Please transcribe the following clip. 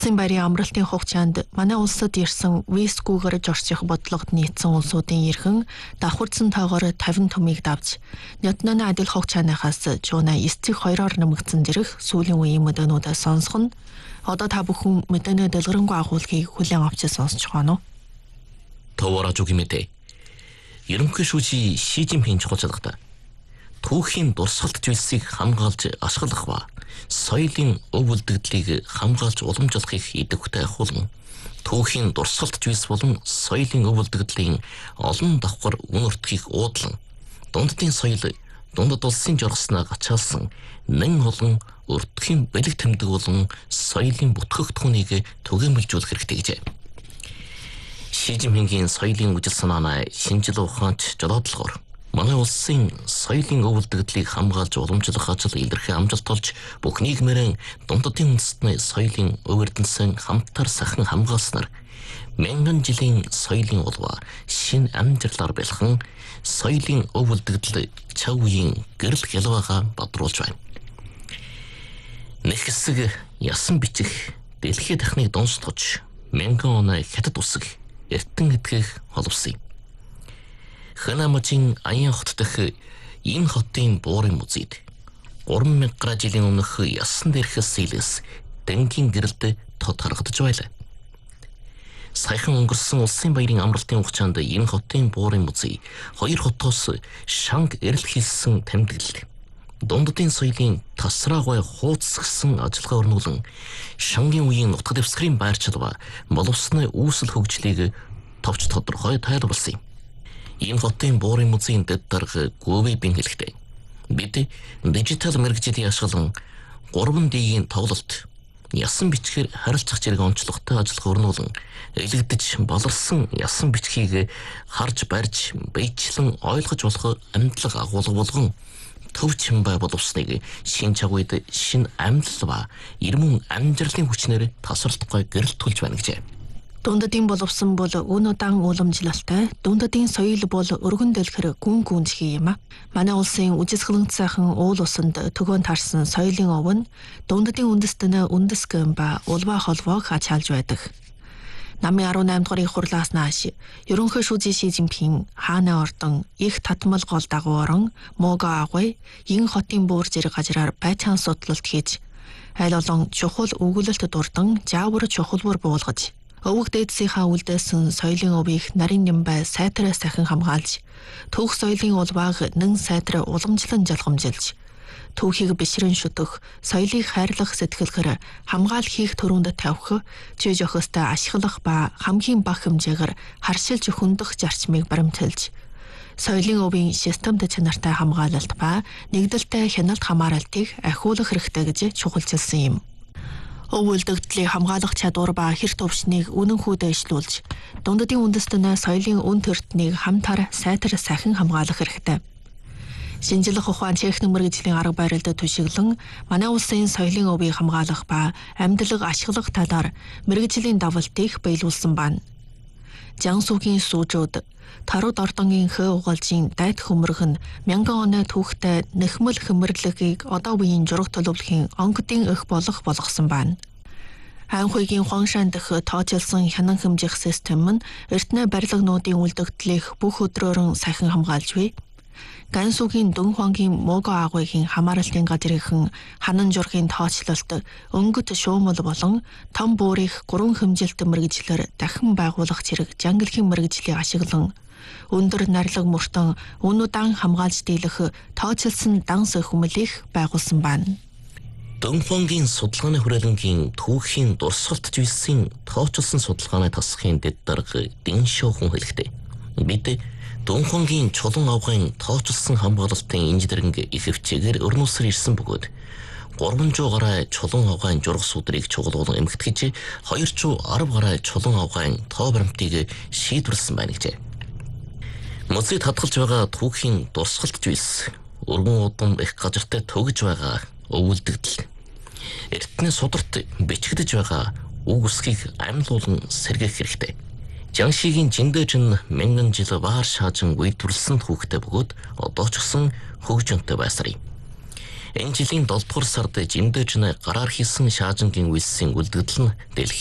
Барийн амралтын хугацаанд манай улсад ирсэн визгүйгээр орчих бодлогод нийцсэн улсуудын эрхэн давхарцсан тоогоор 50 төмийг давж, Нётноны адил хугацааныхаас жууна 9-2-оор нэмэгдсэн зэрэг сүүлийн үеийн мэдээнүүдээ сонсох нь одоо та бүхэн мэдээний дэлгэрэнгүй агуулгыг хүлээн авч сонсож байна уу? Товараж үгимэдэ. Ерөнхий шүүжи Ши Жинпин чухалчлагта түүхийн дурсгалт зүйлсийг хамгаалж ашиглах ба соёлын өв үлдэгдлийг хамгаалж уламжлахыг идэвхтэй ахуулан түүхийн дурсгалт зүйлс болон соёлын өв үлдэгдлийн олон давхар үн өртгийг уудлан дунддын соёл дундад улсын жоргосноо гачаалсан нэн олон өртгийн бэлэг тэмдэг болон соёлын бүтгэгдэхүүнийг түгээмэлжүүлэх хэрэгтэй гэжээ. Ши Жинпингийн соёлын үжил санааны шинжил ухаанч жолоодлогоор манай улсын соёлын өв үлдэгдлийг хамгаалж уламжлах ажил илэрхий амжилт олж бүх нийгмийн дунддын үндэстний соёлын өв эрдэнэсэн хамтар сахин хамгаалснаар мянган жилийн соёлын улва шин амжилтаар бэлхэн соёлын өв үлдэгдэл чав үеийн гэрэл хялбаага бодруулж байна. Нэг хэсэг ясан бичих дэлхийн техник донстгож мянган оны хятад усаг эртэн эдгэх холбосон. Ханамажин Аян хот дэх энэ хотын буурын музейд 3000 гаруй жилийн өмнөх ясан дээрхээс илээс дэнгийн гэрэлд тод харагдаж байлаа. Саяхан өнгөрсөн улсын баярын амралтын хугацаанд энэ хотын буурын музей хоёр хотоос шанг эрэл хийсэн тэмдэглэл дунддын соёлын тасраагүй хуудасгсан ажиллагаа өрнүүлэн шангийн үеийн нутаг дэвсгэрийн байрчил ба боловсны үүсэл хөгжлийг товч тодорхой тайлбарласан юм. Энэ хотын буурын музейн дэд дарга Гүвэй Бин хэлэхдээ бид дижитал мэргэжлийн ашиглан 3D-ийн тоглолт ясан бичгээр харилцах зэрэг онцлогтой ажиллагаа өрнүүлэн элэгдэж баларсан ясан бичгийг харж барьж биечлэн ойлгож болох амьдлага агуулга болгон төв чимбай боловсныг шин чагуйд шин амьдлал ба ирмэн амжирлын хүчнээр тасралтгүй гэрэлтүүлж байна гэжээ. Дунддын боловсон бол өн удаан уламжлалтай, дунддын соёл бол өргөн дэлгэр гүн гүнзгий юм а. Манай улсын үжисгэлэнт сайхан уул усанд төгөөн тарсан соёлын өв нь дунддын үндэстэн үндэсгэн ба улбаа холбоог ачаалж байдаг. Намын 18 дугаар их хурлаас нааш ерөнхий шүүжи Ши Жинпин хааны ордон их татмал гол дагуу орон Мого агуй ин хотын буур зэрэг газраар байцаан судлалт хийж аль олон чухал өгүүлэлт дурдан жаавар чухалбар буулгаж өвөг дээдсийнхаа үлдээсэн соёлын өвийг нарийн нэмбай сайтараа сахин хамгаалж түүх соёлын улбааг нэн сайтараа уламжлан жалгамжилж түүхийг бишрэн шүтэх соёлыг хайрлах сэтгэлээр хамгаал хийх төрөнд тавих чиж охистой ашиглах ба хамгийн бага хэмжээгээр харшилж хөндөх зарчмыг баримталж соёлын өвийн системд чанартай хамгаалалт ба нэгдэлтэй хяналт хамааралтыг ахиулах хэрэгтэй гэж чухалчилсан юм. Өв үлдэгдлийг хамгаалах чадвар ба хэрт өвчнийг үнэн хүйдэжлүүлж дунддын үндэстэн соёлын үн төртнийг хамтар сайтар сахин хамгаалах хэрэгтэй. Шинжлэх ухаан техник мэргэжлийн арга барилд түшиглэн манай улсын соёлын өвийг хамгаалах ба амьдлаг ашиглах талаар мэргэжлийн давалтыг биелүүлсэн байна. Жансүгийн сүүжүүд Тарууд ордонгийн хөө угаалжийн дайд хөмрөх нь мянган оны түүхтэй нэхмэл хөмөрлөгийг одоо үеийн жураг төлөвлөхийн онгодын өх болгосон байна. Анхүйгийн Хуаншан дэх тооцоолсон хянан хэмжих систем нь эртний барилгынуудын үлдэгдлийг бүх өдрөөрөн сахин хамгаалж буй. Гансүгийн Дунхуангийн Мого агуйгийн хамааралтын газрынхан ханан жургийн тооцоололт өнгөт шуумал болон том буурих 3 хэмжилт мэргэжлэр дахин байгуулах зэрэг жангалхийн мэргэжлийг ашиглан өндөр нарилга мөртөн үнудаан хамгаалж дийлэх тооцоолсон данс хүмүүлийг байгуулсан байна. Дунхуангийн судалгааны хүрээлэнгийн түүхийн дурсгалт зүйлсийн тооцоолсон судалгааны тасхын дэд дарга Дин Шоухун хэлэхдээ бид Дунхуангийн чулан авгын тооцоолсон хамгаалалтын инженеринг их хвчээгээр өрнүүлсээр ирсэн бөгөөд 300 гаруй чулан авгын жураг судрыг чугуулган эмхтгэж 210 гаруй чулан авгын тоо баримтыг шийдвэрлсэн байна гэжээ. Музейд хадгалж байгаа түүхийн дурсгалт зүйлс өргөн удам их газартай төгж байгаа өвөлдөгдөл эртний сударт бичигдэж байгаа үг үсгийг амьлуулан сэргээх хэрэгтэй. Жаншигийн жиндэж нь мянган жил баар шаажин үйдвэрлсэн түүхтэй бөгөөд одоо ч гэсэн хөгжөнтэй байсарыг. Энэ жилийн 7 дугаар сард Жимдөөжны гараар хийсэн шаажингийн үйлсийн үлдэгдэл нь дэлхийд